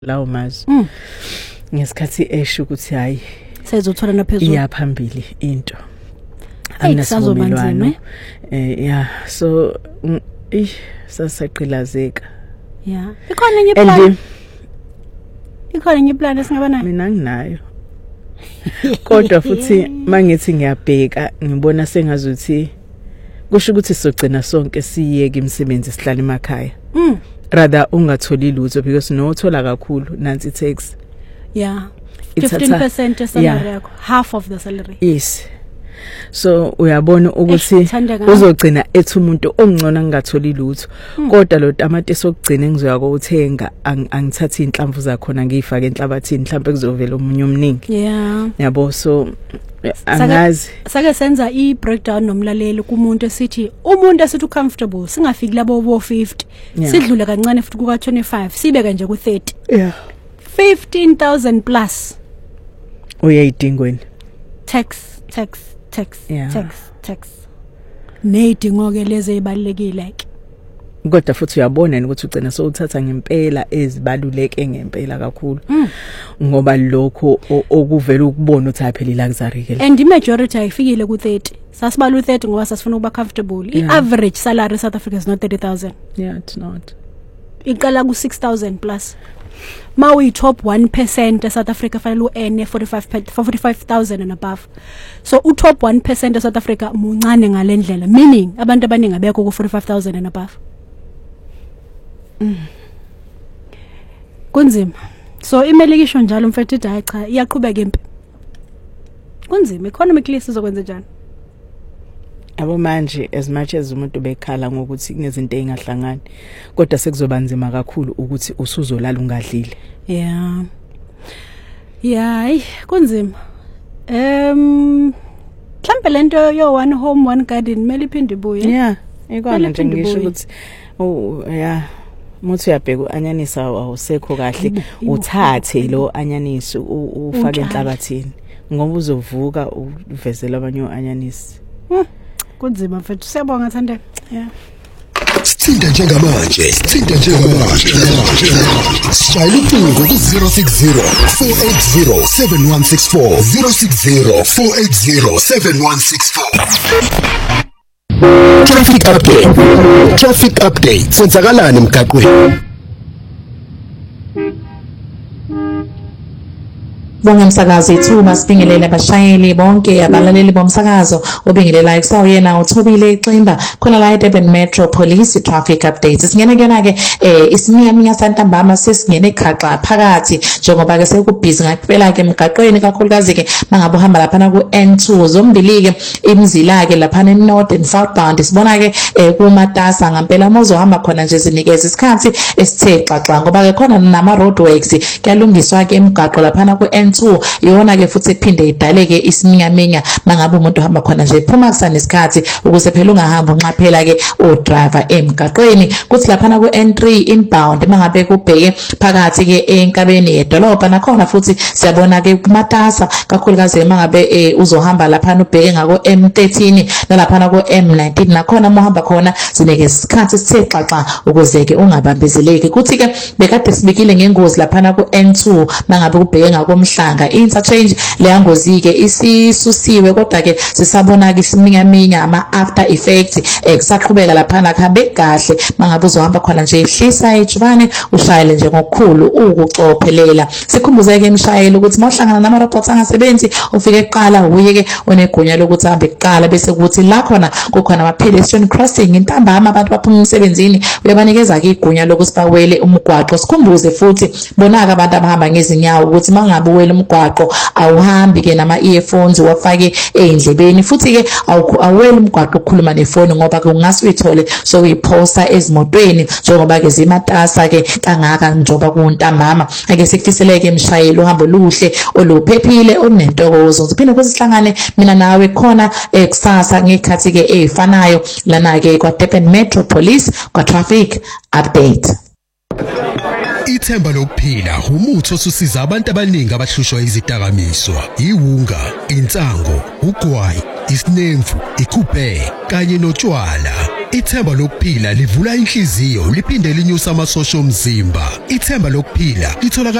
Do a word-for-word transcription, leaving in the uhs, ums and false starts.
lawo mazwi mm. ngesikhathi esho ukuthi hayi sezothola naphezulu iyaphambili into anginasivumelwano eh yeah so eh sasaqilazeka yeah ikhona enye plan ikhona enye plan esingaba nayo mina nginayo kodwa futhi mangithi ngiyabheka ngibona sengazuthi kusho ukuthi sizogcina sonke siyeke imisebenzi sihlala emakhaya mm. rather ungatholi lutho because no uthola kakhulu nansi tax yeah fifteen percent salary yakho half of the salary yes so uyabona ukuthi uzogcina ethi umuntu ongcona ngingatholi lutho kodwa lo tamati esokugcina engizoya ukuthenga angithatha inhlamvu zakhona ngiyifake enhlabathini mhlawumbe kuzovela umunye omningi yeah yabo so angazi sake senza i breakdown nomlaleli kumuntu esithi umuntu esithi comfortable singafiki labo bo fifty sidlule kancane futhi kuka twenty-five sibeke nje ku thirty yeah fifteen thousand plus uyayidingweni tax tax tax yeah. tax tax nedingo ke lezi ezibalekile ke kodwa futhi uyabona ukuthi ugcina sowuthatha ngempela ezibaluleke ngempela kakhulu mm. ngoba lokho okuvela ukubona ukuthi apheli luxury ke and the majority ayifikile ku thirty sasibala u thirty ngoba sasifuna ukuba comfortable yeah. I average salary South Africa is not thirty thousand yeah it's not iqala ku six thousand plus ma we top one percent South Africa fanele uene forty-five thousand and above so u top one percent South Africa muncane ngalendlela meaning abantu abaningi abekho ku forty-five thousand and above mm. kunzima so imeli kisho njalo mfethu ithi cha iyaqhubeka impi kunzima economically sizokwenza njani abo manje as much as umuntu bekhala ngokuthi kunezinto engahlangani kodwa sekuzoba nzima kakhulu ukuthi usuzolala ungadlile yeah yeah kunzima em mhlambe lento yo one home one garden mele iphinde ibuye yeah ikona nje ngisho ukuthi oh yeah muthi uyabheka uanyanisa awusekho kahle uthathe lo anyanisi ufake enhlabathini ngoba uzovuka uvezela abanye uanyanisi kunzima mfethu siyabonga Thande yeah Sithinta njengamanje sithinta njengamanje Shayela ucingo ku zero six zero four eight zero seven one six four zero six zero four eight zero seven one six four Traffic update Traffic update senzakalani emgaqweni Bonke umsakazo ithuma sibingelela abashayeli bonke abalaleli bomsakazo obingelela ikusawo yena uThobile Ximba khona la eDurban Metro Police Traffic Updates singene kena ke eh isiminyaminya santambama sesingene ekhaqha phakathi njengoba ke sekubhizi ngaphela ke emgaqweni kakhulukazi ke mangabe uhamba lapha ku N two zombili ke imizila ke lapha e north and southbound sibona ke eh kumatasa ngempela mozohamba khona nje zinikeza isikhathi esithe xaxa ngoba ke khona nama roadworks kuyalungiswa ke emgaqo lapha ku N two yona ke futhi kuphinde idaleke isiminyaminya mangabe umuntu uhamba khona nje phuma kusana isikhathi ukuze phela ungahamba unxaphela ke o driver emgaqweni kuthi lapha ku N three inbound mangabe kubheke phakathi ke enkabeni yedolobha nakhona futhi siyabona ke kumatasa kakhulukazi mangabe uzohamba lapha ubheke ngako M thirteen nalapha ku M nineteen nakhona mohamba khona sineke isikhathi sithe xaxa ukuze ke ungabambezeleki kuthi ke bekade sibikile ngengozi lapha ku N two mangabe kubheke ngako Mhlanga interchange leyangozi ke isisusiwe kodwa ke sisabona ke isiminyaminya ama after effects ekusaqhubeka lapha nakhambe kahle mangabe uzohamba khona nje ihlisa ejubane ushayele nje ngokukhulu ukucophelela sikhumbuze ke imshayeli ukuthi mawuhlangana nama robots angasebenzi ufike eqala uye ke onegunya lokuthi ahambe eqala bese kuthi la khona kukhona ama pedestrian crossing intambama abantu baphuma emsebenzini uyabanikeza ke igunya lokuthi bawele umgwaqo sikhumbuze futhi bonaka abantu abahamba ngezinyawo ukuthi mangabe uwele umgwaqo awuhambi ke nama earphones wafake endlebeni futhi ke awuwele umgwaqo ukukhuluma nefoni ngoba ke ungasuyithole so uyiphosa ezimotweni njengoba ke zimatasa ke kangaka njoba kuntambama ake sikufiseleke emshayeli uhambo luhle oluphephile onentokozo siphinde kusihlangane mina nawe khona ekusasa ngekhathi ke efanayo lana ke kwa Durban Metro Police kwa traffic update Ithemba lokuphila umuthi osusiza abantu abaningi abahlushwa izidakamizwa iwunga insango ugwayi isinemfu ikhuphe kanye notshwala Ithemba lokuphila livula inhliziyo liphinde linyusa amasosha omzimba. Ithemba lokuphila litholakala